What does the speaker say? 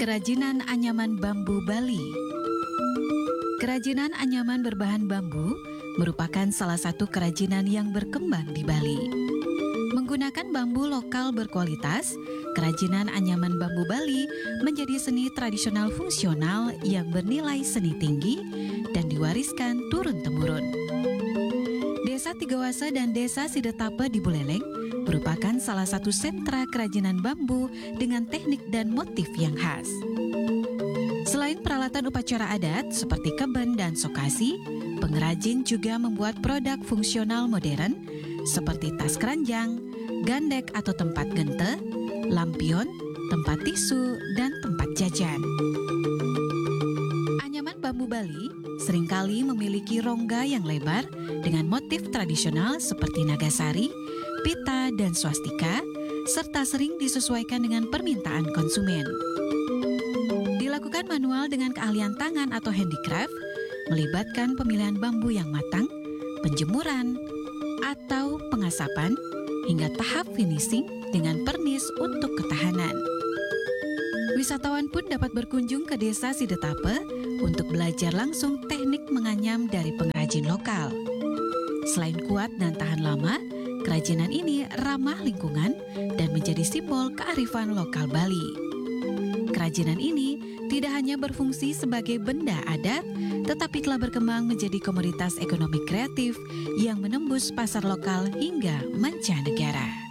Kerajinan anyaman bambu Bali. Kerajinan anyaman berbahan bambu merupakan salah satu kerajinan yang berkembang di Bali. Menggunakan bambu lokal berkualitas, kerajinan anyaman bambu Bali menjadi seni tradisional fungsional yang bernilai seni tinggi dan diwariskan turun-temurun. Desa Tigawasa dan Desa Sidetape di Buleleng merupakan salah satu sentra kerajinan bambu dengan teknik dan motif yang khas. Selain peralatan upacara adat seperti keben dan sokasi, pengrajin juga membuat produk fungsional modern seperti tas keranjang, gandek atau tempat gente, lampion, tempat tisu, dan tempat jajan. Anyaman bambu Bali seringkali memiliki rongga yang lebar dengan motif tradisional seperti nagasari, pita, dan swastika, serta sering disesuaikan dengan permintaan konsumen. Dilakukan manual dengan keahlian tangan atau handicraft, melibatkan pemilihan bambu yang matang, penjemuran, atau pengasapan, hingga tahap finishing dengan pernis untuk ketahanan. Wisatawan pun dapat berkunjung ke Desa Sidetape untuk belajar langsung teknik menganyam dari pengrajin lokal. Selain kuat dan tahan lama, kerajinan ini ramah lingkungan dan menjadi simbol kearifan lokal Bali. Kerajinan ini tidak hanya berfungsi sebagai benda adat, tetapi telah berkembang menjadi komoditas ekonomi kreatif yang menembus pasar lokal hingga mancanegara.